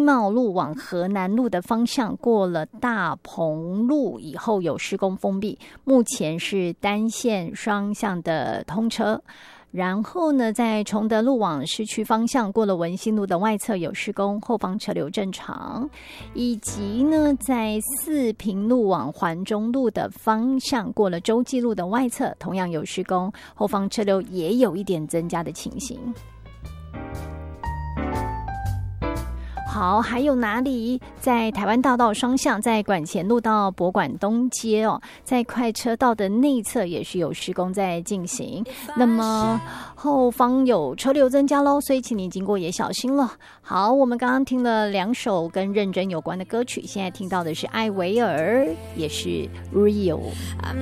经贸路往河南路的方向，过了大鹏路以后有施工封闭，目前是单线双向的通车。然后呢，在崇德路往市区方向过了文心路的外侧有施工，后方车流正常。以及呢，在四平路往环中路的方向过了洲际路的外侧，同样有施工，后方车流也有一点增加的情形。好，还有哪里？在台湾大道双向，在馆前路到博馆东街哦，在快车道的内侧也是有施工在进行。那么后方有车流增加咯，所以请你经过也小心了。好，我们刚刚听了2首跟认真有关的歌曲，现在听到的是艾薇儿，也是 Real。